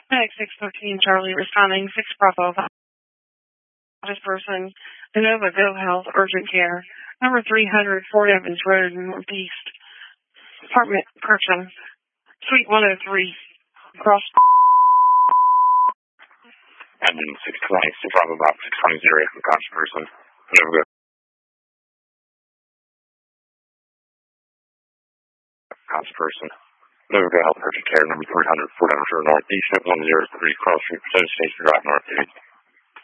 Medic 613 Charlie responding 6 Bravo. This person, Inova Go Health Urgent Care, number 300 Fort Evans Road, Northeast, apartment correction, Suite 103, across. Admin 620, Bravo Box 620 from conscious person, Inova Go. Conscious person, Inova Go Health Urgent Care, number 300 Fort Evans Road, Northeast, 103 Cross Street, Station Drive, Northeast.